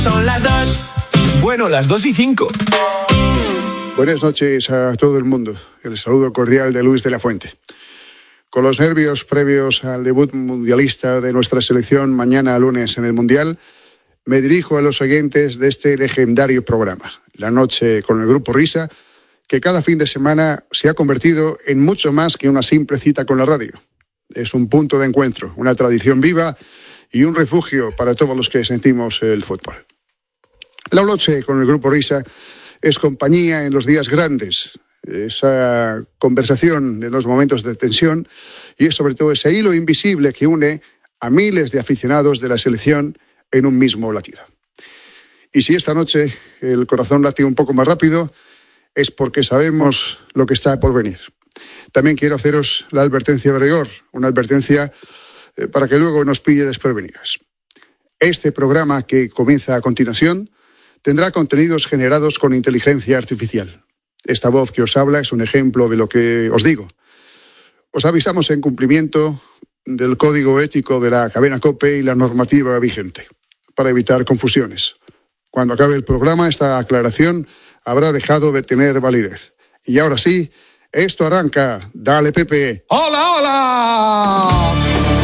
Son las 2. Bueno, las 2:05. Buenas noches a todo el mundo. El saludo cordial de Luis de la Fuente. Con los nervios previos al debut mundialista de nuestra selección mañana lunes en el Mundial, me dirijo a los oyentes de este legendario programa, La Noche con el Grupo Risa, que cada fin de semana se ha convertido en mucho más que una simple cita con la radio. Es un punto de encuentro, una tradición viva y un refugio para todos los que sentimos el fútbol. La Noche con el Grupo Risa es compañía en los días grandes, esa conversación en los momentos de tensión y es sobre todo ese hilo invisible que une a miles de aficionados de la selección en un mismo latido. Y si esta noche el corazón late un poco más rápido, es porque sabemos lo que está por venir. También quiero haceros la advertencia de rigor, una advertencia para que luego nos pille desprevenidas. Este programa que comienza a continuación tendrá contenidos generados con inteligencia artificial. Esta voz que os habla es un ejemplo de lo que os digo. Os avisamos en cumplimiento del código ético de la cadena COPE y la normativa vigente, para evitar confusiones. Cuando acabe el programa, esta aclaración habrá dejado de tener validez. Y ahora sí, esto arranca. Dale, Pepe. ¡Hola, hola!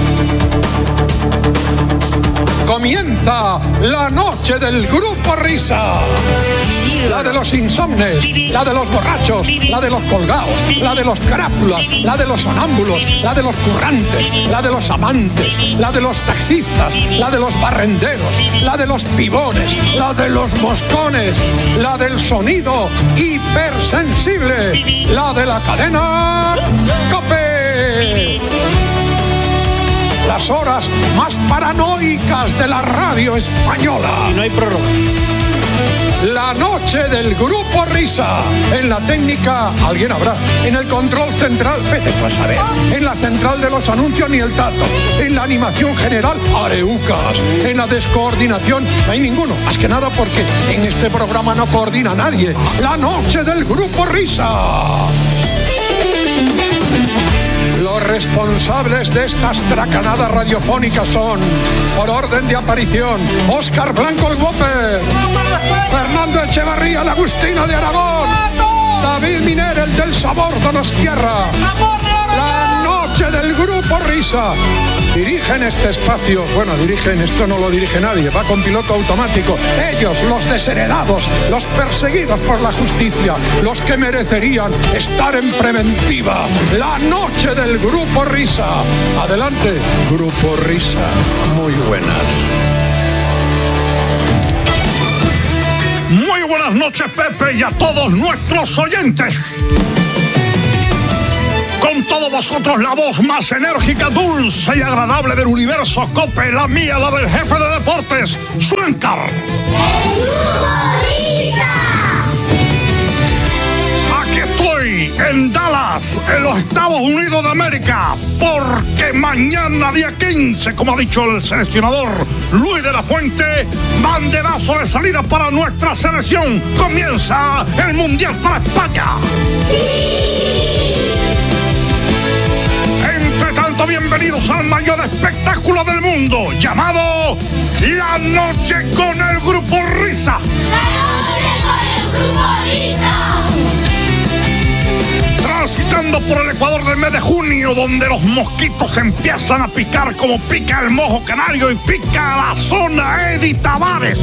Comienza la noche del Grupo Risa. La de los insomnes, la de los borrachos, la de los colgados, la de los carápulas, la de los sonámbulos, la de los currantes, la de los amantes, la de los taxistas, la de los barrenderos, la de los pibones, la de los moscones, la del sonido hipersensible, la de la cadena COPE. Las horas más paranoicas de la radio española. Si no hay prórroga. La noche del Grupo Risa. En la técnica, alguien habrá. En el control central, vete tú a saber. En la central de los anuncios, ni el tato. En la animación general, areucas. En la descoordinación, no hay ninguno. Más que nada porque en este programa no coordina nadie. La noche del Grupo Risa. Los responsables de estas tracanadas radiofónicas son, por orden de aparición, Óscar Blanco el Whopper, Fernando Echevarría, la Agustina de Aragón, David Miner, el del sabor donostiarra. La noche del Grupo Risa. Dirigen este espacio, dirigen, esto no lo dirige nadie, va con piloto automático. Ellos, los desheredados, los perseguidos por la justicia, los que merecerían estar en preventiva. La noche del Grupo Risa. Adelante, Grupo Risa. Muy buenas. Muy buenas noches, Pepe, y a todos nuestros oyentes. Con todos vosotros, la voz más enérgica, dulce y agradable del universo COPE, la mía, la del jefe de deportes, Suencar. Aquí estoy, en Dallas, en los Estados Unidos de América, porque mañana, día 15, como ha dicho el seleccionador Luis de la Fuente, banderazo de salida para nuestra selección. Comienza el Mundial para España. Bienvenidos al mayor espectáculo del mundo, llamado La Noche con el Grupo Risa. La Noche con el Grupo Risa. Transitando por el Ecuador del mes de junio, donde los mosquitos empiezan a picar como pica el mojo canario y pica la zona Edi Tavares.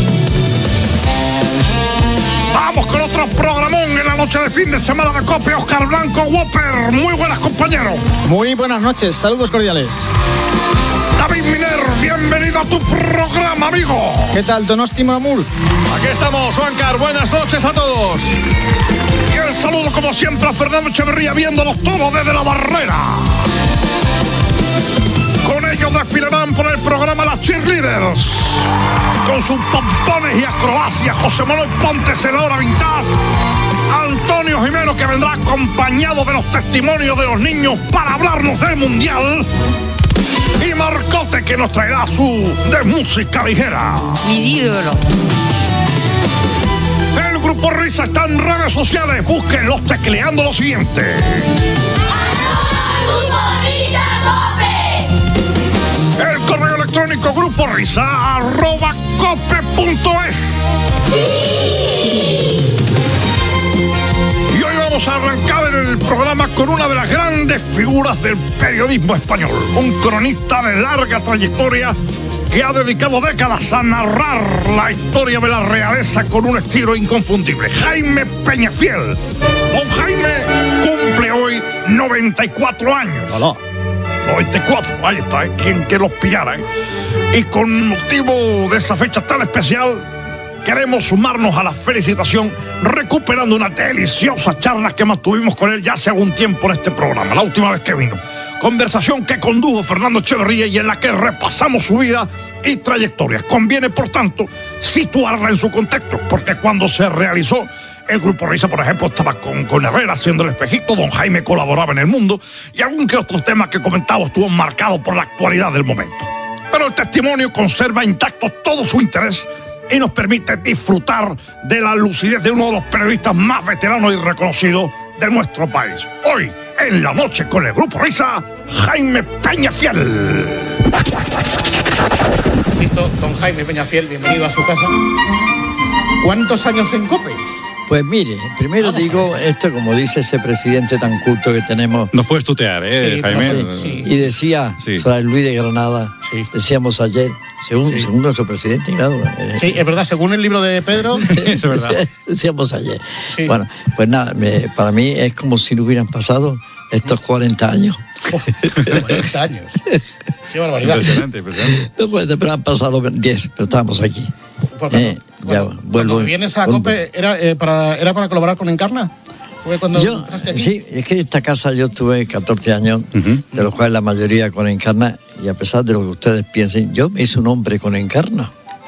Vamos con otro programón en la noche de fin de semana de COPE. Óscar Blanco, Whopper. Muy buenas, compañeros. Muy buenas noches, saludos cordiales. David Miner, bienvenido a tu programa, amigo. ¿Qué tal, Donosti Amur? Aquí estamos, Juancar, buenas noches a todos. Y el saludo, como siempre, a Fernando Echeverría, viéndolos todos desde la barrera. Con ellos desfilarán por el programa las cheerleaders, con sus pompones y acrobacias. José Manuel Pontes en la hora vintage, Antonio Jimeno, que vendrá acompañado de los testimonios de los niños para hablarnos del Mundial, y Marcote, que nos traerá su de música ligera. Mi ídolo. El Grupo Risa está en redes sociales, búsquenlos tecleando lo siguiente: ¡Grupo Risa COPE! El correo electrónico gruporisa@cope.es. Y hoy vamos a arrancar el programa con una de las grandes figuras del periodismo español, un cronista de larga trayectoria que ha dedicado décadas a narrar la historia de la realeza con un estilo inconfundible, Jaime Peñafiel. Don Jaime cumple hoy 94 años. Hola. 94, ahí está, quien que los pillara, Y con motivo de esa fecha tan especial, queremos sumarnos a la felicitación, recuperando una deliciosa charla que mantuvimos con él ya hace algún tiempo en este programa, la última vez que vino. Conversación que condujo Fernando Echeverría y en la que repasamos su vida y trayectoria. Conviene, por tanto, situarla en su contexto, porque cuando se realizó, el Grupo Risa, por ejemplo, estaba con Herrera haciendo el espejito, don Jaime colaboraba en El Mundo, y algún que otro tema que comentaba estuvo marcado por la actualidad del momento. Pero el testimonio conserva intacto todo su interés y nos permite disfrutar de la lucidez de uno de los periodistas más veteranos y reconocidos de nuestro país. Hoy, en la noche con el Grupo Risa, Jaime Peñafiel. Insisto, don Jaime Peñafiel, bienvenido a su casa. ¿Cuántos años en COPE? Pues mire, primero digo esto, como dice ese presidente tan culto que tenemos. Nos puedes tutear, Sí, Jaime. Sí. Y decía Fray Luis de Granada, decíamos ayer, según nuestro presidente, claro. Sí, es verdad, según el libro de Pedro. Es verdad. Decíamos ayer. Sí. Bueno, pues nada, para mí es como si no hubieran pasado estos 40 años. 40 años. Qué barbaridad. Impresionante. No 40, pero han pasado 10, pero estábamos aquí. Ya vuelvo. Cuando vienes a COPE, ¿era para colaborar con Encarna? ¿Fue cuando entraste aquí? Sí, es que en esta casa yo estuve 14 años, de los cuales la mayoría con Encarna, y a pesar de lo que ustedes piensen, yo me hice un hombre con Encarna.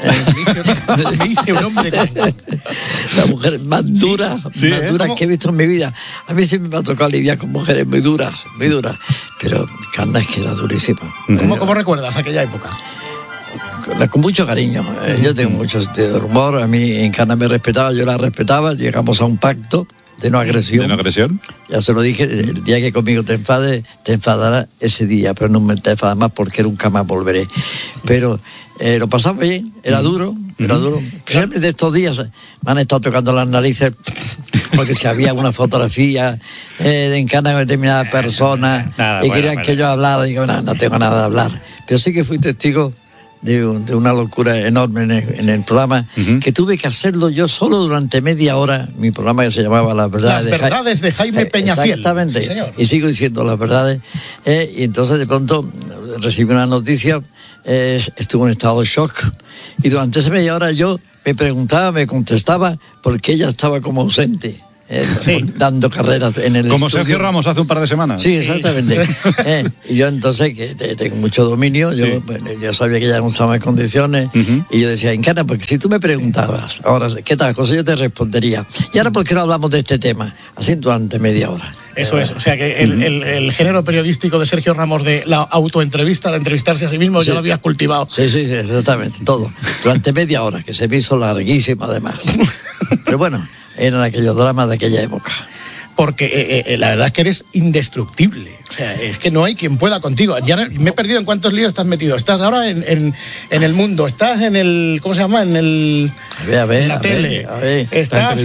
Me hice un hombre con Encarna. La mujer más dura, que he visto en mi vida. A mí siempre me ha tocado lidiar con mujeres muy duras, pero Encarna es que era durísima. ¿Cómo recuerdas aquella época? Con mucho cariño. Yo tengo mucho sentido del humor. A mí Encarna me respetaba, yo la respetaba. Llegamos a un pacto de no agresión. ¿De no agresión? Ya se lo dije, el día que conmigo te enfades, te enfadarás ese día, pero no me te enfadas más porque nunca más volveré. Pero lo pasaba bien, era duro. Especialmente estos días me han estado tocando las narices porque si había una fotografía de Encarna con determinada persona y querían que yo hablara, digo, no tengo nada de hablar. Pero sí que fui testigo de una locura enorme en el programa, que tuve que hacerlo yo solo durante media hora, mi programa que se llamaba Las Verdades de Jaime Peñafiel. Exactamente, sí, señor. Y sigo diciendo Las Verdades, y entonces de pronto recibí una noticia, estuve en estado de shock, y durante esa media hora yo me preguntaba, me contestaba, porque ella estaba como ausente. Dando carreras en el como estudio. Sergio Ramos hace un par de semanas. Sí, exactamente. Y yo entonces, que tengo mucho dominio, yo sabía que ella no estaba en condiciones, y yo decía, Encarna, porque si tú me preguntabas, ahora, ¿qué tal cosa? Yo te respondería. Y ahora, ¿por qué no hablamos de este tema? Así durante media hora. Eso es, o sea que el género periodístico de Sergio Ramos de la autoentrevista, de entrevistarse a sí mismo, ya lo habías cultivado. Sí, exactamente, todo. Durante media hora, que se me hizo larguísima además. Pero bueno, eran aquellos dramas de aquella época. Porque la verdad es que eres indestructible. O sea, es que no hay quien pueda contigo. Ya me he perdido en cuántos líos estás metido. Estás ahora en El Mundo, estás en el... ¿Cómo se llama? En la tele. Estás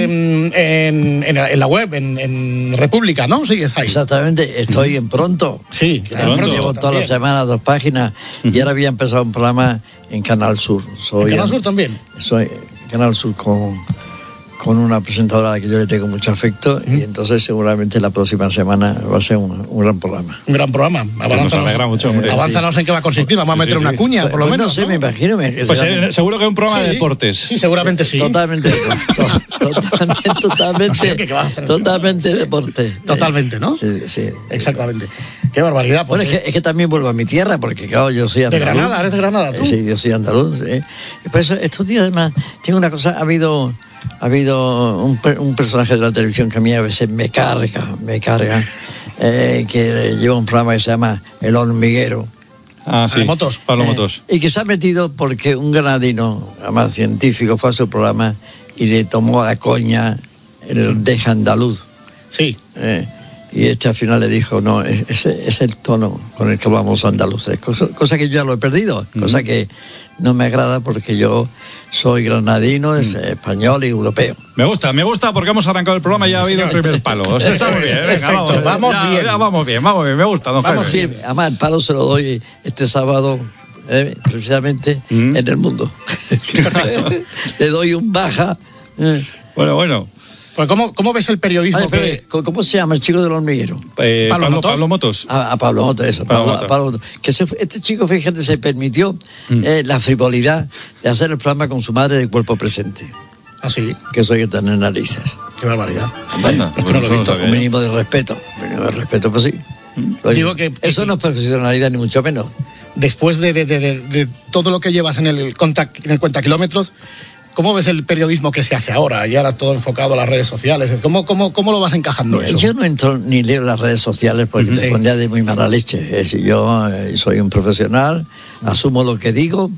en la web, en República, ¿no? Sigues ahí. Exactamente, estoy en Pronto. Sí, Pronto. Llevo todas las semanas 2 páginas y ahora había empezado un programa en Canal Sur. ¿En Canal Sur también? Soy Canal Sur con una presentadora a la que yo le tengo mucho afecto, y entonces seguramente la próxima semana va a ser un gran programa. Un gran programa. Avánzanos en qué va a consistir. Vamos a meter una cuña, por lo menos. No sé, me imagino. Pues seguro que es un programa de deportes. Sí, seguramente sí. Totalmente deporte. Totalmente, ¿no? Sí. Exactamente. Qué barbaridad. Bueno, es que también vuelvo a mi tierra, porque claro, yo soy andaluz. ¿De Granada? ¿Eres de Granada tú? Sí, yo soy andaluz. Y por eso estos días además tengo una cosa, ha habido un personaje de la televisión que a mí a veces me carga, que lleva un programa que se llama El Hormiguero. Sí, Pablo Motos. Y que se ha metido porque un granadino, además científico, fue a su programa y le tomó a la coña el deja andaluz. Sí. Y al final le dijo, no, ese es el tono con el que hablamos andaluces. Cosa que yo ya lo he perdido, cosa que no me agrada porque yo soy granadino, español y europeo. Me gusta porque hemos arrancado el programa y ya ha habido el primer palo. O sea, está muy bien, venga, vamos bien, me gusta, don Jaime. Sí, además el palo se lo doy este sábado, precisamente en el Mundo. Le doy un baja. Bueno. Pues ¿cómo ves el periodismo? ¿Cómo se llama el chico del hormiguero? Pablo Motos. Pablo Motos, eso. Pablo Motos. Este chico, fíjate, se permitió la frivolidad de hacer el programa con su madre de cuerpo presente. ¿Ah, sí? Que soy que tener narices. Qué barbaridad. Bueno, no lo he visto. Un mínimo de respeto. Pues sí. Digo que eso no es profesionalidad, ni mucho menos. Después de todo lo que llevas en el cuentakilómetros, ¿cómo ves el periodismo que se hace ahora? Y ahora todo enfocado a las redes sociales. ¿Cómo lo vas encajando eso? Yo no entro ni leo las redes sociales porque te pondría de muy mala leche. Yo soy un profesional, asumo lo que digo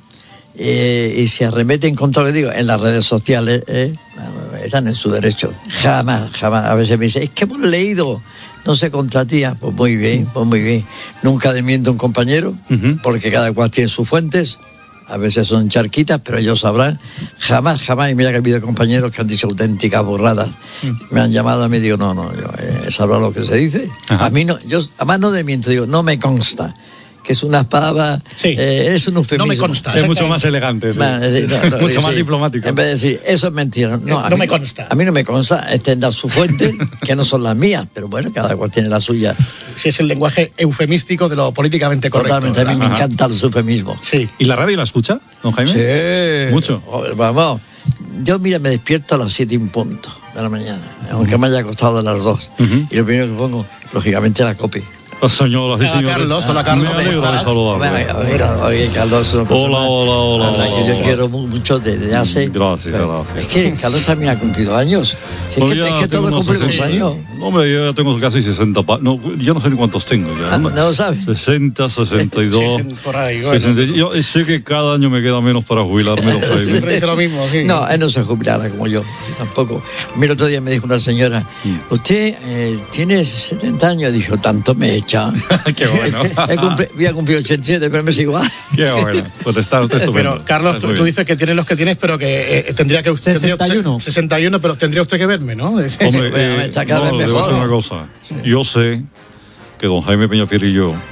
y si arremeten contra lo que digo en las redes sociales, están en su derecho. Jamás. A veces me dicen, es que hemos leído, no sé, contra ti. Pues muy bien. Nunca desmiento a un compañero porque cada cual tiene sus fuentes. A veces son charquitas, pero ellos sabrán. Jamás. Y mira que ha habido compañeros que han dicho auténticas burradas. Me han llamado a mí y digo, no, yo he sabrado lo que se dice. Ajá. A mí no, yo además no desmiento, digo, no me consta. Que es una palabra, es un eufemismo. No me consta. Es mucho más elegante. Mucho más diplomático. En vez de decir, eso es mentira. No me consta. A mí no me consta extender su fuente, que no son las mías, pero bueno, cada cual tiene la suya. Sí, es el lenguaje eufemístico de lo políticamente correcto. Totalmente, ¿verdad? A mí me encanta el eufemismo. Sí. ¿Y la radio la escucha, don Jaime? Sí. Mucho. Vamos. Yo, me despierto a las 7 en punto de la mañana, aunque me haya acostado a las 2. Y lo primero que pongo, lógicamente, la copia. Señoras y señores. Hola, Carlos. Me alegro de saludarle. Oye, Carlos, es una persona hola. que yo quiero mucho desde hace. Gracias. Es que Carlos también ha cumplido años. Es que todos cumplimos años. Hombre, yo ya tengo casi 60. No, yo no sé ni cuántos tengo ya. ¿No lo sabes? 60, 62. Por ahí, bueno. 60, yo sé que cada año me queda menos para jubilarme. Siempre dice lo mismo, sí. No, él no se jubilará como yo tampoco. Mira, otro día me dijo una señora, usted tiene 70 años. Dijo, tanto me echa. Qué bueno. Voy a cumplir 87, pero me sigo igual. Qué bueno. Pues está estupendo. Pero, Carlos, tú dices que tienes los que tienes, pero que tendría que usted... 61, pero tendría usted que verme, ¿no? Hombre, está cada vez mejor. Una cosa. Yo sé que don Jaime Peñafiel y yo,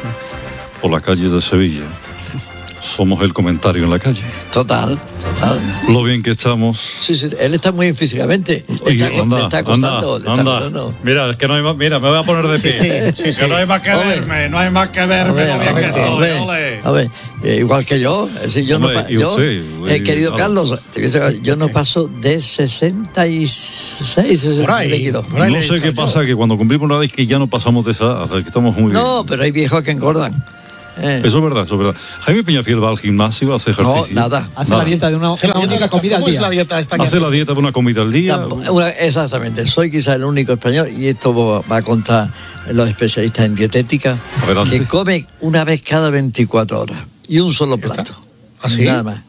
por la calle de Sevilla, somos el comentario en la calle. Total. Lo bien que estamos. Sí, él está muy bien físicamente. Le está costando. Mira, es que no hay más. Mira, me voy a poner de pie. Sí. Que no hay más que verme. No hay más que verme. A ver, igual que yo. Querido Carlos, yo no paso de 66, 67 kilos. No sé qué pasa, que cuando cumplimos una vez que ya no pasamos de esa. O sea, que estamos muy bien. No, pero hay viejos que engordan. Eso es verdad. Jaime Peñafiel va al gimnasio, hace ejercicio. No, nada. Hace la dieta de una única comida al día. Hace la dieta de una comida al día. Exactamente. Soy quizá el único español, y esto va a contar los especialistas en dietética, que come una vez cada 24 horas y un solo plato. ¿Así? Nada más.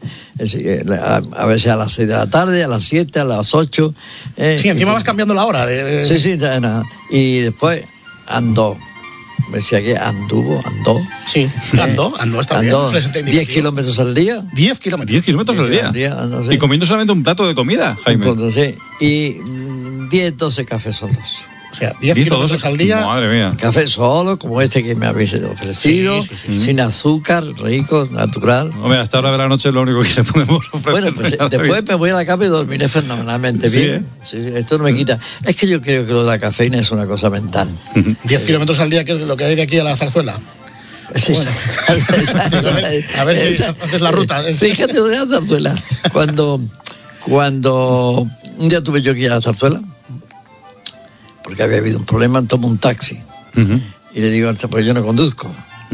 A veces a las 6 de la tarde, a las 7, a las 8. Sí, encima vas cambiando la hora. Sí, nada. Y después ando. Me decía que andó. Sí, andó, está bien. 10 kilómetros al día. 10 kilómetros. 10 kilómetros al día. No sé. Y comiendo solamente un plato de comida, Jaime. Sí. Y 10, 12 cafés solos. O sea, 10 kilómetros al día. Madre mía. Café solo, como este que me habéis ofrecido, sin azúcar, rico, natural. Hombre, hasta ahora de la noche es lo único que le podemos ofrecer. Bueno, pues después me voy a la cama y dormiré fenomenalmente bien. Sí, esto no me quita. Es que yo creo que lo de la cafeína es una cosa mental. 10 kilómetros al día, que es lo que hay de aquí a la Zarzuela. Sí. Bueno. a ver si haces la ruta. Fíjate lo de la Zarzuela. Cuando un día tuve yo que ir a la Zarzuela, porque había habido un problema, tomo un taxi. Y le digo, pues yo no conduzco.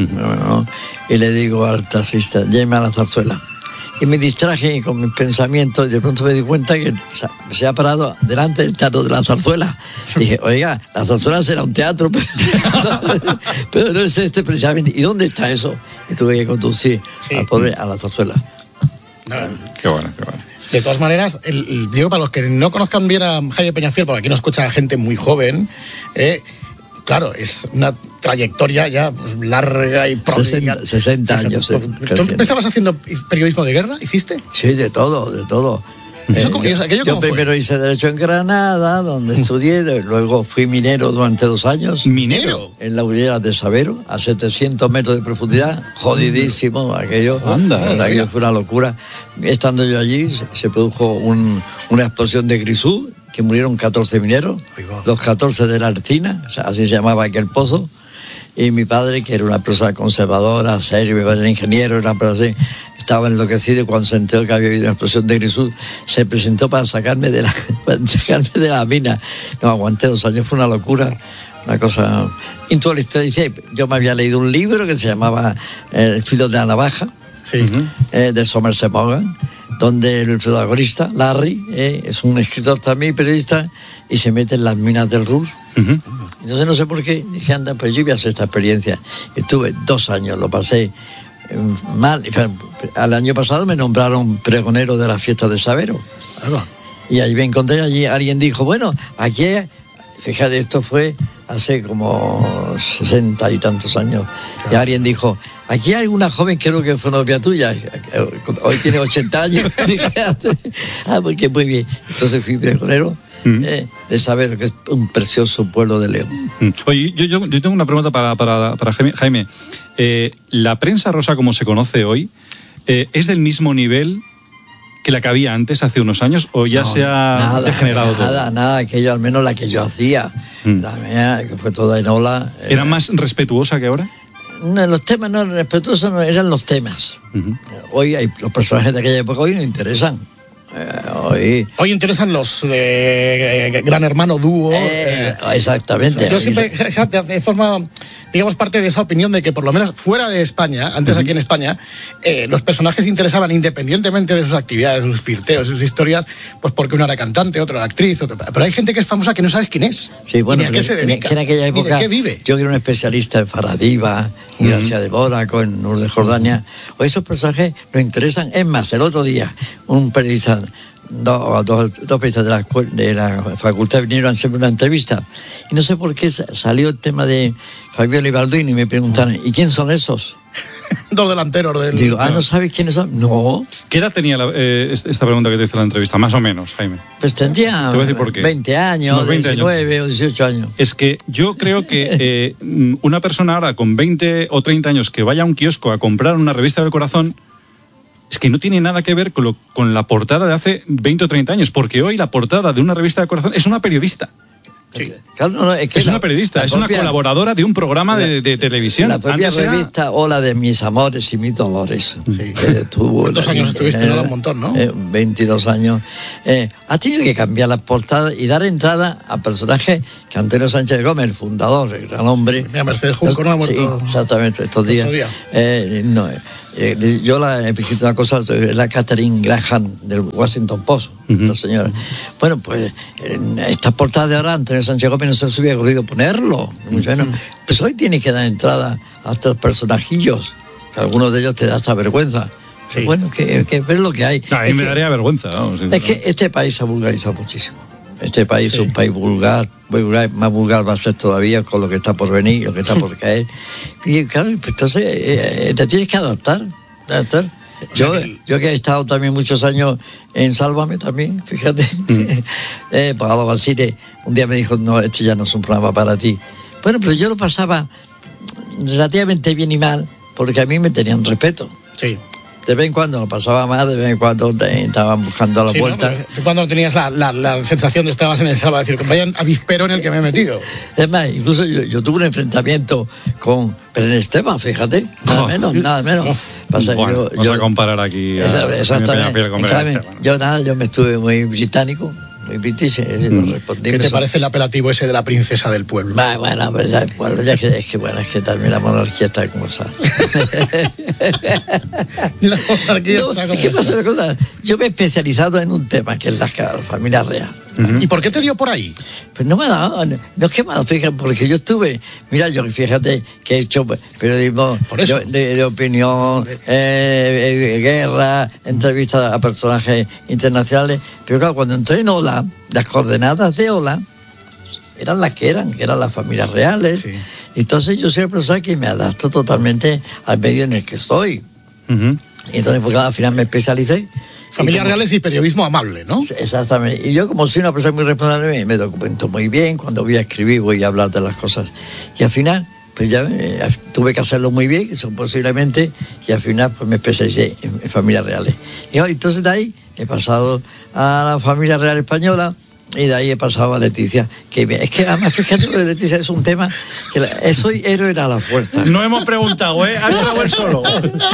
Y le digo al taxista, llévame a la Zarzuela. Y me distraje con mis pensamientos y de pronto me di cuenta que se ha parado delante del teatro de la Zarzuela. Dije, oiga, la Zarzuela será un teatro, pero no es este precisamente. ¿Y dónde está eso? Y tuve que conducir al pobre a la Zarzuela. Qué bueno. De todas maneras, digo, para los que no conozcan bien a Jaime Peñafiel, porque aquí nos escucha gente muy joven, claro, es una trayectoria ya pues, larga y pródiga. 60 años. ¿Tú empezabas haciendo periodismo de guerra? ¿Hiciste? Sí, de todo. Yo primero hice Derecho en Granada, donde estudié, luego fui minero durante 2 años. ¿Minero? En la Ullera de Sabero, a 700 metros de profundidad, jodidísimo aquello. Anda. Aquello fue una locura. Estando yo allí, se produjo una explosión de grisú, que murieron 14 mineros, los 14 de la Arcina, o sea, así se llamaba aquel pozo. Y mi padre, que era una persona conservadora, serio, mi padre era ingeniero, era una persona así, estaba enloquecido y cuando se enteró que había habido una explosión de grisú, se presentó para sacarme de la mina. No, aguanté 2 años, fue una locura, una cosa... Y toda la historia, yo me había leído un libro que se llamaba El filo de la navaja, de Somerset Maugham, donde el protagonista, Larry, es un escritor también, periodista, y se mete en las minas del Ruhr. Entonces no sé por qué, dije, anda, pues yo voy a hacer esta experiencia. Estuve 2 años, lo pasé mal. Al año pasado me nombraron pregonero de la fiesta de Sabero. Y ahí me encontré, allí alguien dijo, bueno, aquí, fíjate, esto fue hace como 60 y tantos años. Y alguien dijo, aquí hay una joven, creo que fue novia tuya, hoy tiene 80 años. Porque muy bien. Entonces fui pregonero de Sabero, que es un precioso pueblo de León. Oye, yo tengo una pregunta para Jaime. ¿La prensa rosa, como se conoce hoy, es del mismo nivel que la que había antes, hace unos años, o ya se ha degenerado todo? Nada, aquello, al menos la que yo hacía, la mía, que fue toda en ola. ¿Era más respetuosa que ahora? No, los temas no eran respetuosos, no, eran los temas. Hoy hay los personajes de aquella época, hoy no interesan. Hoy interesan los de Gran Hermano Dúo. Exactamente. Yo siempre, de forma, digamos, parte de esa opinión de que por lo menos fuera de España, antes aquí en España, los personajes interesaban independientemente de sus actividades, sus flirteos, sus historias, pues porque uno era cantante, otro era actriz, pero hay gente que es famosa que no sabes quién es. Sí, bueno, ni a qué se dedica, que en aquella época, ni de qué vive. Yo que era un especialista en Faradiva, Gracia de Mónaco, en Nur de Jordania, o esos personajes nos interesan. Es más, el otro día, un periodista, dos periodistas de la facultad vinieron a hacerme una entrevista y no sé por qué salió el tema de Fabiola y Balduino y me preguntaron, ¿y quién son esos? 2 delanteros del... Digo, ¿no sabes quiénes son? No. ¿Qué edad tenía esta pregunta que te hice en la entrevista? Más o menos, Jaime. Pues tendría 20 años, 19 o 18 años. Es que yo creo que una persona ahora con 20 o 30 años que vaya a un kiosco a comprar una revista del corazón, es que no tiene nada que ver con la portada de hace 20 o 30 años, porque hoy la portada de una revista del corazón es una periodista. Sí. Claro, no, es una periodista, es una colaboradora de un programa de televisión. La propia revista Ola de mis amores y mis dolores. Sí. ¿Cuántos años estuviste? Un montón, ¿no? 22 años. Ha tenido que cambiar las portadas y dar entrada a personajes que Antonio Sánchez Gómez, el fundador, el gran hombre. Mira, Mercedes Junco no ha muerto. Sí, exactamente, estos días. Yo he escrito una cosa, la Catherine Graham del Washington Post, esta señora. Bueno, pues en estas portadas de ahora, Antonio Sánchez Gómez no se les hubiera ocurrido ponerlo. Pues hoy tiene que dar entrada a estos personajillos, que algunos de ellos te da hasta vergüenza. Sí. Bueno, que ver lo que hay. A mí me daría vergüenza. Vamos, es que este país se ha vulgarizado muchísimo. Este país es un país vulgar, más vulgar va a ser todavía con lo que está por venir, lo que está por caer. Y claro, pues entonces te tienes que adaptar. Yo que he estado también muchos años en Sálvame también, fíjate. Pablo Basile un día me dijo, no, este ya no es un programa para ti. Bueno, pero yo lo pasaba relativamente bien y mal, porque a mí me tenían respeto. Sí. De vez en cuando lo pasaba mal, de vez en cuando te estaban buscando a la puerta. ¿No? Cuando tenías la sensación de que estabas en el Salva, decir, que vayan avispero en el que me he metido. Es más, incluso yo tuve un enfrentamiento con Belén Esteban, fíjate, nada menos. Pasa, bueno, vamos a comparar aquí exactamente. Yo me estuve muy británico, muy british, ¿Qué te parece el apelativo ese de la princesa del pueblo? Bueno, ya es que también la monarquía está como está. La monarquía está como ¿qué pasa? Yo me he especializado en un tema que es la familia real. ¿Y por qué te dio por ahí? Pues no me ha dado, no es que me ha dado, fíjate, porque yo estuve, fíjate que he hecho periodismo de opinión, guerra, entrevistas a personajes internacionales, pero claro, cuando entré en Ola, las coordenadas de Ola eran las que eran las familias reales. Sí. Entonces yo soy una persona que me adapto totalmente al medio en el que estoy. Ujú. Y entonces, pues claro, al final me especialicé. Familias reales y periodismo amable, ¿no? Exactamente. Y yo, como soy una persona muy responsable, me documento muy bien. Cuando voy a escribir, voy a hablar de las cosas. Y al final, pues ya tuve que hacerlo muy bien, eso posiblemente, y al final pues me especialicé en familias reales. Y entonces de ahí he pasado a la familia real española, y de ahí he pasado a Leticia. Que es que además, fíjate, lo de Leticia es un tema que soy héroe a la fuerza. No hemos preguntado, ¿eh? Ha entrado él solo.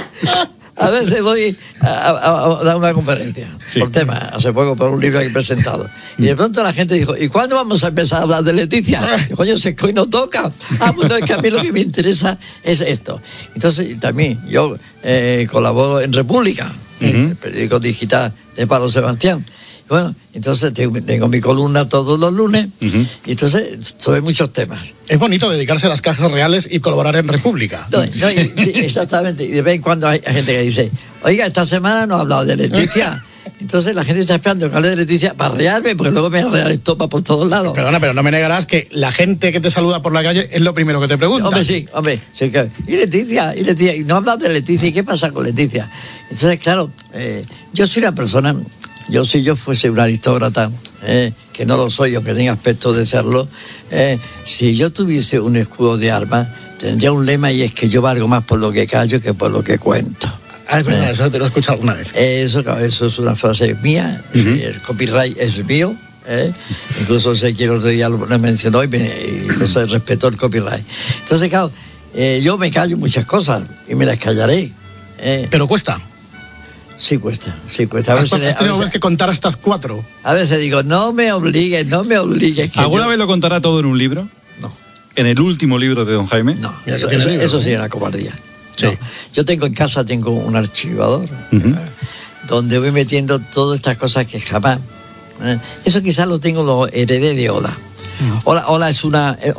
A veces voy a dar una conferencia por tema, hace poco por un libro que he presentado. Y de pronto la gente dijo, ¿y cuándo vamos a empezar a hablar de Leticia? Y, coño, si es que hoy no toca. Bueno, es que a mí lo que me interesa es esto. Entonces, también yo colaboro en República, el periódico digital de Pablo Sebastián. Bueno, entonces tengo mi columna todos los lunes, y entonces sobre muchos temas. Es bonito dedicarse a las cajas reales y colaborar en República. Sí, exactamente. Y de vez en cuando hay gente que dice, oiga, esta semana no ha hablado de Leticia. Entonces la gente está esperando que hable de Leticia para rearme, porque luego me real estopa por todos lados. Perdona, pero no me negarás que la gente que te saluda por la calle es lo primero que te pregunta. Hombre, sí. ¿Y Leticia? Y no hablas de Leticia. ¿Y qué pasa con Leticia? Entonces, claro, yo soy una persona... si yo fuese un aristócrata, que no lo soy, aunque tenga aspecto de serlo, si yo tuviese un escudo de armas, tendría un lema, y es que yo valgo más por lo que callo que por lo que cuento. Es verdad, eso te lo he escuchado alguna vez. Eso es una frase mía, el copyright es mío. Incluso sé que el otro día lo mencionó, y entonces respeto el copyright. Entonces, claro, yo me callo muchas cosas y me las callaré. Pero cuesta. Sí cuesta. ¿Has tenido que contar hasta 4? A veces digo, no me obligues. ¿Alguna vez lo contará todo en un libro? No. ¿En el último libro de Don Jaime? No, eso sí era cobardía. Sí. No. Yo en casa tengo un archivador, donde voy metiendo todas estas cosas que jamás... Eso quizás lo heredé de Ola. Ola es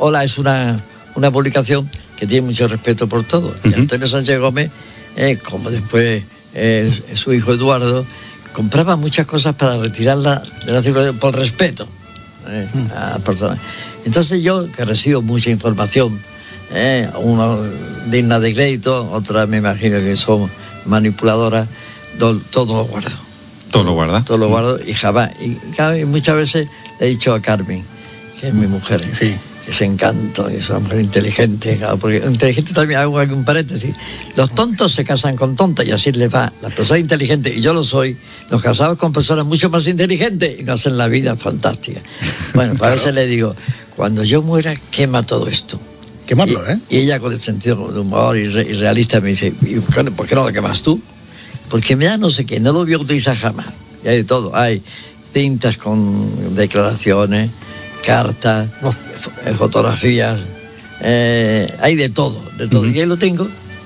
una publicación que tiene mucho respeto por todo. Y Antonio Sánchez Gómez, como después... su hijo Eduardo, compraba muchas cosas para retirarla de la circulación por respeto a las personas. Entonces yo, que recibo mucha información, una digna de crédito, otra me imagino que son manipuladoras, todo lo guardo. ¿Todo lo guarda? Todo lo guardo, y jamás. Y muchas veces le he dicho a Carmen, que es mi mujer, que es encanto, es una mujer inteligente, claro, porque inteligente también, hago un paréntesis, los tontos se casan con tontas y así les va. Las personas inteligentes, y yo lo soy, nos casamos con personas mucho más inteligentes y nos hacen la vida fantástica. Bueno, para veces le digo, cuando yo muera, quema todo esto. Quemarlo, Y ella, con el sentido de humor y realista, me dice, ¿y por qué no lo quemas tú? Porque me da no sé qué, no lo voy a utilizar jamás. Y hay de todo, hay cintas con declaraciones, cartas, fotografías, hay de todo. Y ahí lo tengo,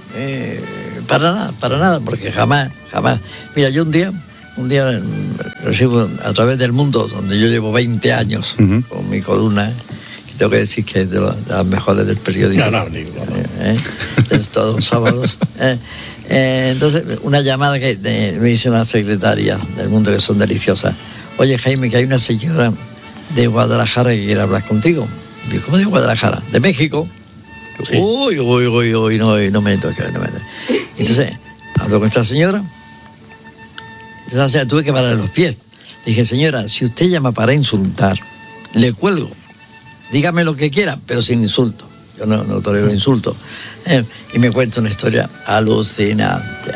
para nada, porque jamás. Mira, yo un día recibo a través del mundo, donde yo llevo 20 años con mi columna, que tengo que decir que es de las mejores del periódico. No. Es todos los sábados. Entonces, una llamada que me dice una secretaria del mundo, que son deliciosas. Oye, Jaime, que hay una señora de Guadalajara que quiere hablar contigo. Digo, ¿cómo de Guadalajara? ¿De México? Sí. Uy, no me toca. Entonces, hablo con esta señora. Entonces, tuve que parar los pies. Dije, señora, si usted llama para insultar, le cuelgo. Dígame lo que quiera, pero sin insulto. Yo no tolero insultos. Y me cuenta una historia alucinante.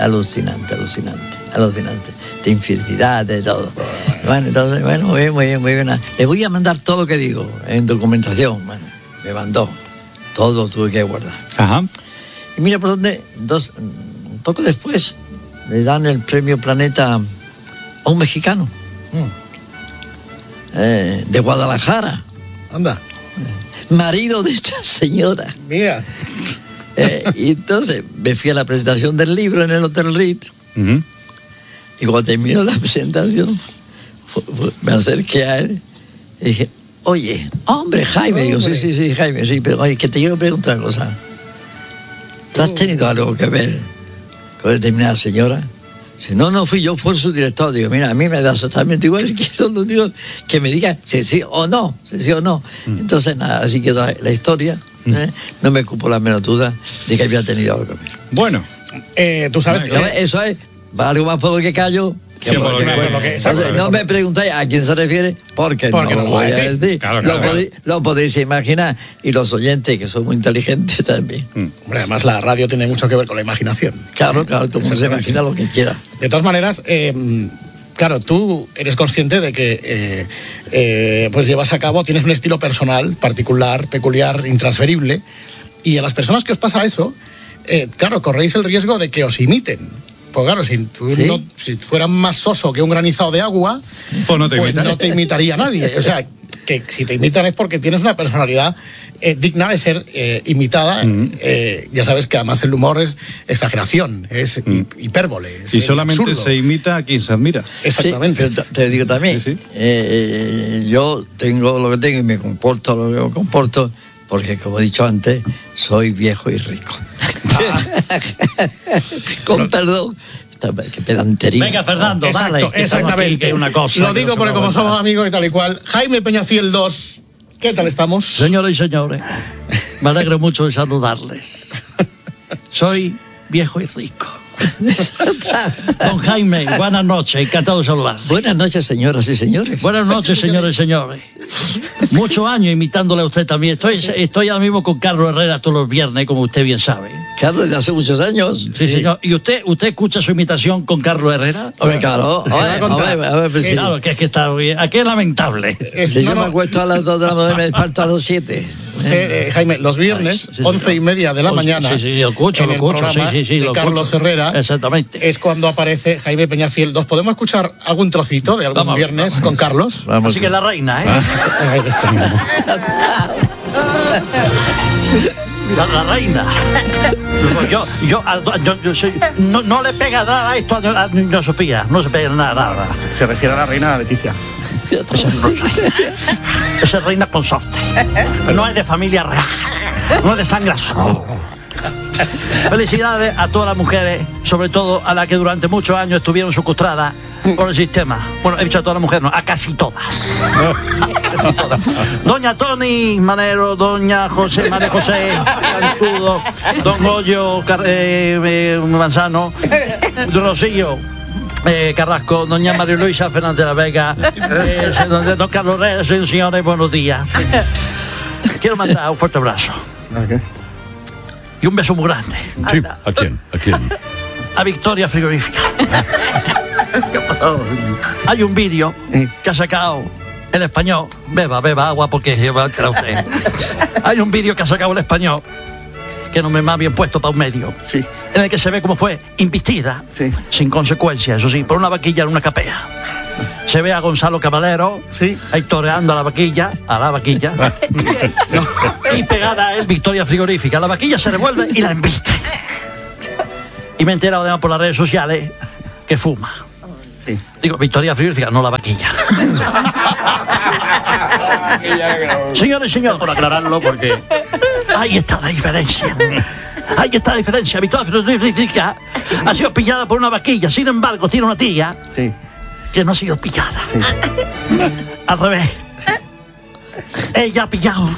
De infidelidad, de todo. Bueno, entonces, muy bien. Le voy a mandar todo lo que digo en documentación. Bueno, me mandó. Todo lo tuve que guardar. Ajá. Y mira por dónde, un poco después, le dan el premio Planeta a un mexicano. De Guadalajara. Anda. Marido de esta señora. Mira. Y entonces me fui a la presentación del libro en el Hotel Ritz. Y cuando terminó la presentación, me acerqué a él y dije, oye, hombre, Jaime. Digo, sí, Jaime, sí, pero oye, que te quiero preguntar una cosa. ¿Tú has tenido algo que ver con determinada señora? Si no fui yo, fue su director. Digo, mira, a mí me da exactamente igual que me diga si sí o no, Entonces, nada, así quedó la historia. No me cupo la menor duda de que había tenido algo conmigo. Bueno. Tú sabes que... Eso es, algo más por lo que callo. Sí, Entonces, no me preguntáis a quién se refiere, porque no lo voy a decir. Claro. Lo podéis imaginar, y los oyentes, que son muy inteligentes también. Hombre, además la radio tiene mucho que ver con la imaginación. Claro, todo el mundo se imagina lo que quiera. De todas maneras, claro, tú eres consciente de que pues llevas a cabo, tienes un estilo personal, particular, peculiar, intransferible, y a las personas que os pasa eso, claro, corréis el riesgo de que os imiten. Pues claro, si fueras más soso que un granizado de agua, pues no te imitaría nadie. O sea, que si te imitan es porque tienes una personalidad digna de ser imitada. Ya sabes que además el humor es exageración, es hipérbole. Y solamente absurdo. se imita a quien se admira. Exactamente. Sí, pero te digo también, yo tengo lo que tengo y me comporto lo que me comporto, porque como he dicho antes, soy viejo y rico. Con perdón. Qué pedantería. Venga, Fernando, dale. Exactamente. Una cosa lo digo porque como somos amigos y tal y cual. Jaime Peñafiel 2, ¿qué tal estamos? Señoras y señores, me alegro mucho de saludarles. Soy viejo y rico. Don Jaime, buenas noches, encantado de saludarles. Buenas noches, señoras y señores. Buenas noches, señores y señores. Muchos años imitándole a usted también. Estoy ahora mismo con Carlos Herrera todos los viernes, como usted bien sabe. Carlos, desde hace muchos años. Sí, señor. ¿Y usted escucha su imitación con Carlos Herrera? Hombre, claro. A ver, pues, claro, que es que está bien. Aquí es lamentable. Si yo me acuesto a las 2 de la mañana y me desperto a las 7. Jaime, los viernes, 11:30 de la mañana. Sí, lo escucho, en el programa de Carlos Herrera. Exactamente. Es cuando aparece Jaime Peñafiel 2. ¿Podemos escuchar algún trocito de algún viernes con Carlos? Vamos. Así que la reina, ¿eh? La reina. Yo soy, no le pega nada a esto a doña Sofía. No se pega nada. Se refiere a la reina Leticia. Esa es reina consorte. No es de familia real. No es de sangre azul. Felicidades a todas las mujeres, sobre todo a las que durante muchos años estuvieron secuestradas por el sistema. Bueno, he dicho a todas las mujeres, no, a casi todas. Casi todas. Doña Toni Manero, doña María José Cantudo, don Goyo Manzano, don Rosillo Carrasco, doña María Luisa Fernández de la Vega, don Carlos Herrera, señores, buenos días. Quiero mandar un fuerte abrazo. Y un beso muy grande. Sí, ¿a quién? A Victoria Frigorífica. ¿Qué ha pasado? Hay un vídeo que ha sacado El Español. Beba agua porque va a entrar usted. Hay un vídeo que ha sacado El Español, que no me más bien puesto para un medio, sí, en el que se ve cómo fue investida, sí, sin consecuencias, eso sí, por una vaquilla en una capea. Se ve a Gonzalo Caballero, sí, ahí toreando a la vaquilla, y pegada a él Victoria Frigorífica. La vaquilla se revuelve y la embiste. Y me he enterado además por las redes sociales que fuma. Sí. Digo, Victoria Frigorífica, no la vaquilla. Señores y señores, por aclararlo, porque ahí está la diferencia. Ahí está la diferencia. Victoria Frigorífica ha sido pillada por una vaquilla, sin embargo, tiene una tía, sí, que no ha sido pillada. Sí. Al revés. Ella ha pillado.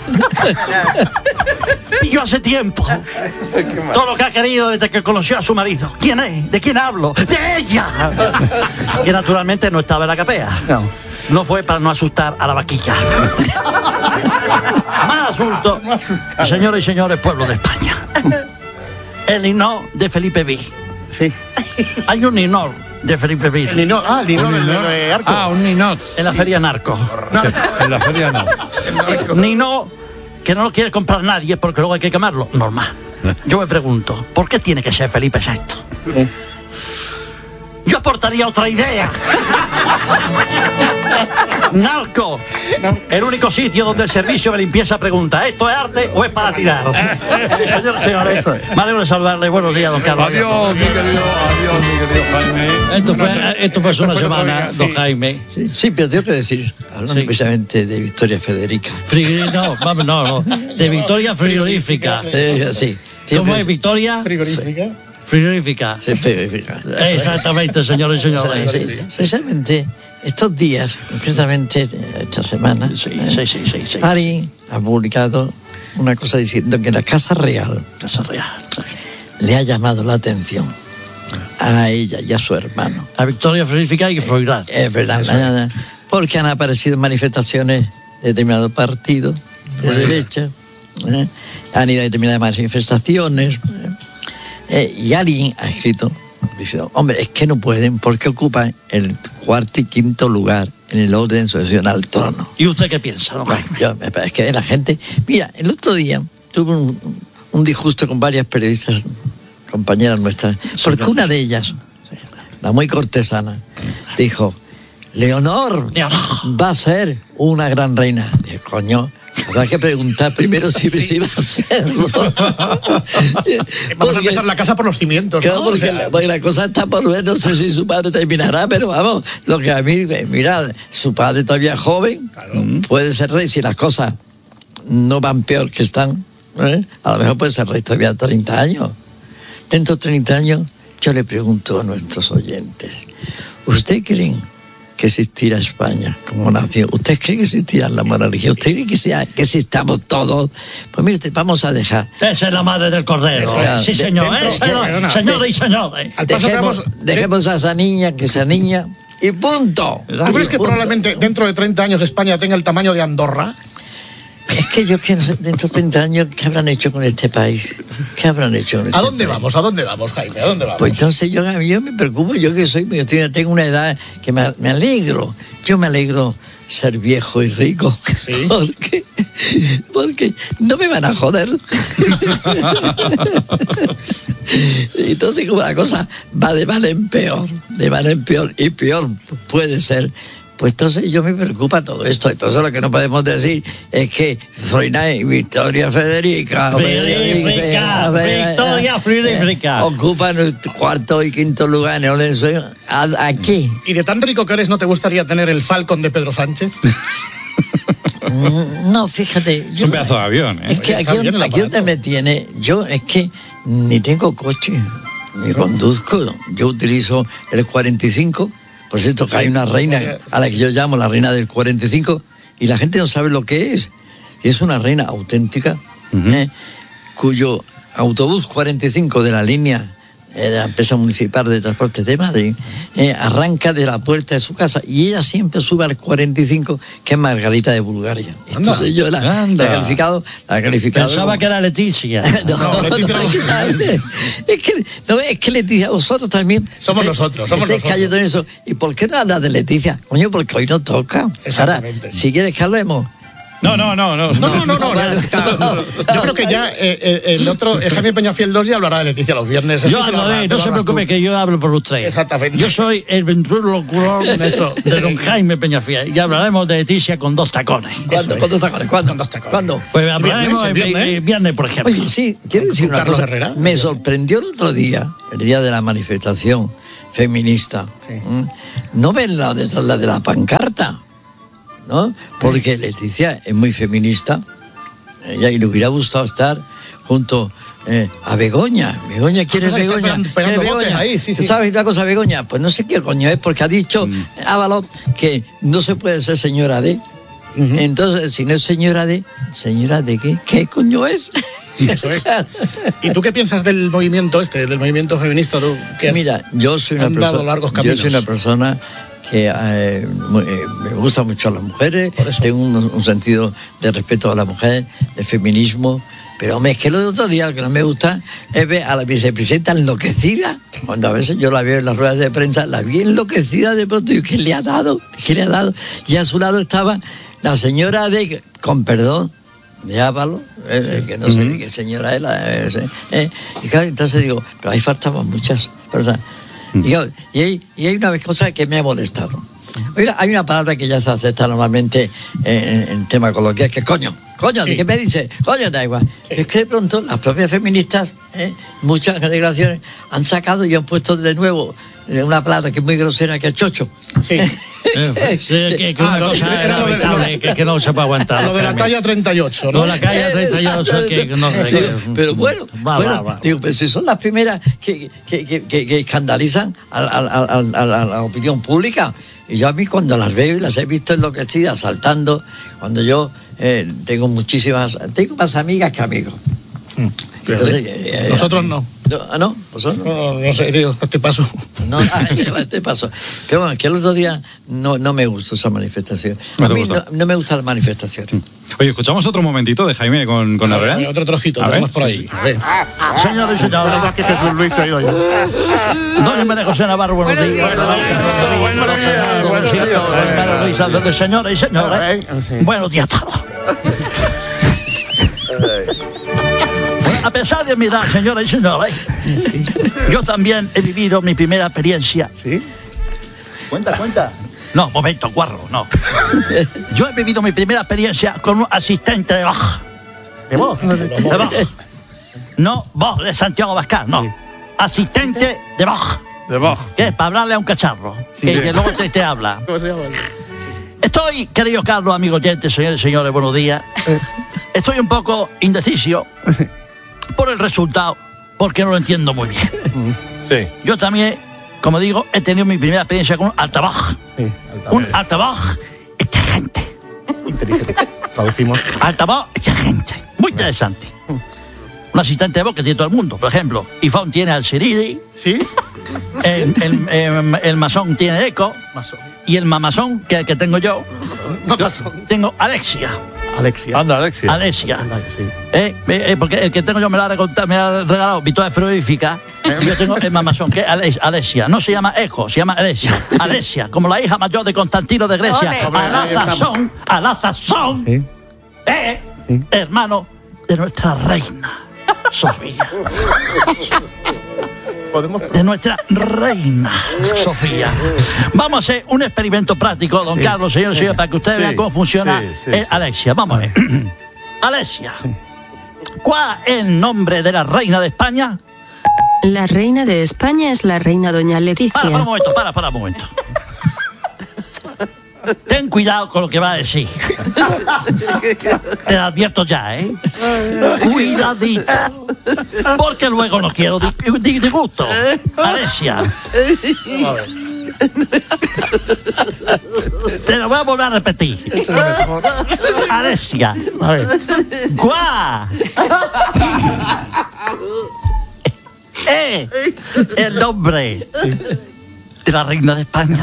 Y yo hace tiempo. Todo lo que ha querido desde que conoció a su marido. ¿Quién es? ¿De quién hablo? ¡De ella! Que naturalmente no estaba en la capea. No fue para no asustar a la vaquilla. Más asunto. Señores y señores, pueblo de España. El hino de Felipe V. Sí. Hay un ninot de Felipe V. El ninot, el ninot de Arco. Un ninot. En la feria Narco. No. En la feria no. Ninot que no lo quiere comprar nadie porque luego hay que quemarlo. Normal. Yo me pregunto, ¿por qué tiene que ser Felipe VI? Yo aportaría otra idea. Narco, el único sitio donde el servicio de limpieza pregunta, ¿esto es arte o es para tirar? Sí, señores, me alegro de saludarle. Buenos días, don Carlos. Adiós, mi querido Jaime. Esto fue una semana, don Jaime. Sí, pero tengo que decir, hablando precisamente de Victoria Federica. No, de Victoria Frigorífica. Sí. ¿Cómo es Victoria? Frigorífica. Frigorífica. Sí, frigorífica. Exactamente, señores y señores. Sí, precisamente estos días, concretamente esta semana, Sí. Ari ha publicado una cosa diciendo que la Casa Real le ha llamado la atención a ella y a su hermano. A Victoria Frigorífica y Froilán. Es verdad, porque han aparecido manifestaciones de determinados partidos de derecha, han ido a determinadas manifestaciones, y alguien ha escrito diciendo, hombre, es que no pueden porque ocupan el cuarto y quinto lugar en el orden sucesional al trono. ¿Y usted qué piensa, don Jaime? Es que la gente... Mira, el otro día tuve un disgusto con varias periodistas, compañeras nuestras, porque una de ellas, la muy cortesana, dijo, Leonor va a ser una gran reina. Dije, coño, habrá que preguntar primero si va a serlo. Vamos a empezar la casa por los cimientos, claro, ¿no? porque la cosa está por ver, no sé si su padre terminará, pero vamos, lo que a mí, mira, su padre todavía joven, claro, puede ser rey si las cosas no van peor que están, a lo mejor puede ser rey todavía 30 años. Dentro de 30 años, yo le pregunto a nuestros oyentes, ¿usted creen que existirá España como nación? ¿Usted cree que existirá la monarquía? ¿Usted cree que existamos todos? Pues mire usted, vamos a dejar. Esa es la madre del cordero. Sí, señor. Señores y señores. Dejemos a esa niña, que esa niña, y punto. ¿Tú crees que probablemente dentro de 30 años España tenga el tamaño de Andorra? Es que yo pienso, dentro de 30 años, ¿qué habrán hecho con este país? ¿Qué habrán hecho con este país? ¿A dónde vamos, Jaime? ¿A dónde vamos? Pues entonces yo me preocupo, yo tengo una edad que me alegro. Yo me alegro ser viejo y rico. ¿Sí? Porque no me van a joder. Entonces, como la cosa va de mal en peor, y peor puede ser, pues entonces yo me preocupa todo esto. Entonces lo que no podemos decir es que Froilán y Victoria Federica Victoria Federica ocupan el cuarto y quinto lugar en el orden suyo. ¿A qué? ¿Y de tan rico que eres no te gustaría tener el Falcon de Pedro Sánchez? No, fíjate. Es un pedazo de avión, ¿eh? Es que aquí donde me tiene, yo es que ni tengo coche, ni conduzco. Yo utilizo el 45. Por cierto, que hay una reina a la que yo llamo la reina del 45 y la gente no sabe lo que es. Y es una reina auténtica, cuyo autobús 45 de la línea de la empresa municipal de transporte de Madrid arranca de la puerta de su casa y ella siempre sube al 45, que es Margarita de Bulgaria. Entonces yo la he calificado. Pensaba que era Leticia. Es que Leticia, vosotros también somos nosotros. Estáis cayendo en eso. ¿Y por qué no hablas de Leticia? Coño, porque hoy no toca. Ahora, si quieres que hablemos. No. Yo creo que ya el otro, Jaime Peñafiel 2 ya hablará de Leticia los viernes. Yo hablaré, no se preocupe que yo hablo por usted. Exactamente. Yo soy el ventrílocuo de don Jaime Peñafiel y hablaremos de Leticia con 2 tacones. ¿Cuándo? ¿Con 2 tacones? ¿Cuándo? Pues hablaremos el viernes, por ejemplo. Oye, sí, quiero decir una cosa. Herrera. Me sorprendió el otro día, el día de la manifestación feminista. Sí. No verla detrás de la pancarta, ¿no? Porque Leticia es muy feminista, ella, y le hubiera gustado estar junto a Begoña. Begoña, ¿quién es Begoña? Ahí, sí. ¿Sabes una cosa, Begoña? Pues no sé qué coño es, porque ha dicho Ábalos que no se puede ser señora de. Entonces, si no es señora de qué? ¿Qué coño es? Eso es. ¿Y tú qué piensas del movimiento del movimiento feminista? ¿Tú, mira, yo soy una persona que me gusta mucho a las mujeres, tengo un sentido de respeto a la mujer, de feminismo, pero hombre, es que lo de otro día lo que no me gusta es ver a la vicepresidenta enloquecida, cuando a veces yo la veo en las ruedas de prensa, la vi enloquecida de pronto, y ¿qué le ha dado? Y a su lado estaba la señora con perdón, de Ábalos, que no sé qué señora es, y claro, entonces digo, pero ahí faltaban muchas personas. Y hay una cosa que me ha molestado. Oiga, hay una palabra que ya se acepta normalmente en tema coloquial, que es coño. ¿De qué me dice? Coño, da igual. Sí. Es que de pronto las propias feministas, muchas generaciones, han sacado y han puesto de nuevo una palabra que es muy grosera, que es chocho. Sí. Que una cosa era lo de- lamentable, que no se puede aguantar. Lo de la talla 38, ¿no? No, la calle 38, que no Sí, pero bueno, Va. digo, pero si son las primeras que escandalizan a la opinión pública. Y yo a mí cuando las veo y las he visto enloquecidas, saltando, cuando yo tengo más amigas que amigos. Entonces, Nosotros no. ¿No? ¿Vosotros? No sé, digo, este paso. No, este paso. Pero bueno, que el otro día no me gustó esa manifestación. ¿No A te mí gustó? no me gustan las manifestaciones. Oye, escuchamos otro momentito de Jaime con la Real. Otro trocito, A ver. tenemos por ahí. A ver. Señores y señores, que Jesús Luis soy hoy. doña María José Navarro, buenos días. Señores y señores, buenos días a todos. A pesar de mi edad, señoras y señores, yo también he vivido mi primera experiencia. ¿Sí? Cuenta. No, momento, guarro, no. Yo he vivido mi primera experiencia con un asistente de voz. ¿De voz? De voz. No, voz de Santiago Abascal, no. Asistente de voz. De voz. ¿Qué es? Para hablarle a un cacharro. Que luego te habla. ¿Cómo se llama? Estoy, querido Carlos, amigos oyentes, señores y señores, buenos días. Estoy un poco indeciso por el resultado, porque no lo entiendo muy bien. Sí. Yo también, como digo, he tenido mi primera experiencia con un altavoz. Sí, Un altavoz exigente. inteligente. Traducimos. Altavoz exigente. Muy interesante. Un asistente de voz que tiene todo el mundo. Por ejemplo, iPhone tiene al Siri, ¿Sí? el masón tiene Eco, Masón. y el mamazón, que es el que tengo yo, tengo Alexia. Alexia. Anda, Alexia. Alexia. Sí. Porque el que tengo yo me lo ha regalado Victoria Frigorífica. Yo tengo el mamazón, que es Alexia. No se llama Eco, se llama Alexia. Alexia, como la hija mayor de Constantino de Grecia. Alazazón. Sí. Sí. Hermano de nuestra reina, Sofía. Podemos. De nuestra reina, Sofía. Vamos a hacer un experimento práctico, don Carlos, señor, para que ustedes Sí, vean cómo funciona sí. Alexia. Vamos a ver. Alexia, ¿cuál es el nombre de la reina de España? La reina de España es la reina doña Leticia. Para un momento, para un momento. Ten cuidado con lo que va a decir. Te lo advierto ya, ¿eh? Cuidadito. Porque luego no quiero disgusto. Alexia. Te lo voy a volver a repetir. Alexia. A ver. ¡Guau! El nombre de la reina de España.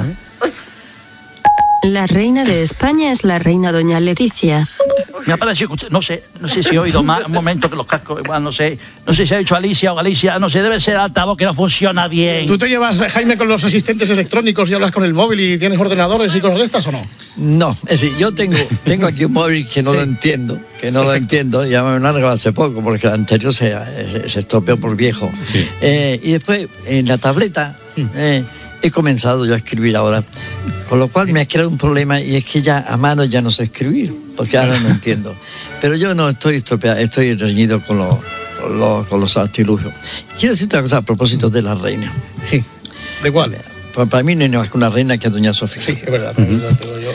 La reina de España es la reina doña Leticia. Me ha parecido, no sé si he oído más un momento que los cascos, igual no sé si ha dicho Alicia o Galicia, no sé, debe ser el altavoz que no funciona bien. ¿Tú te llevas, Jaime, con los asistentes electrónicos y hablas con el móvil y tienes ordenadores y cosas de estas o no? No, es decir, yo tengo aquí un móvil que no lo entiendo, ya me lo han regalado hace poco, porque el anterior se estropeó por viejo. Sí. Y después, en la tableta, he comenzado yo a escribir ahora, con lo cual me ha creado un problema, y es que ya a mano ya no sé escribir, porque ahora no entiendo. Pero yo no estoy estropeado, estoy reñido con los artilugios. Quiero decir otra cosa a propósito de la reina. Sí. ¿De cuál? Para mí no hay una reina que es doña Sofía. Sí, es verdad. Te digo yo.